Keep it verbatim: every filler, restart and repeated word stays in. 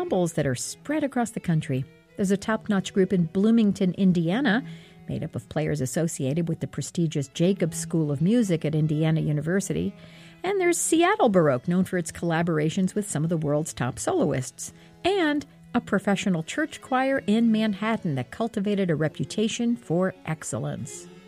ensembles that are spread across the country. There's a top-notch group in Bloomington, Indiana, made up of players associated with the prestigious Jacobs School of Music at Indiana University. And there's Seattle Baroque, known for its collaborations with some of the world's top soloists. And a professional church choir in Manhattan that cultivated a reputation for excellence.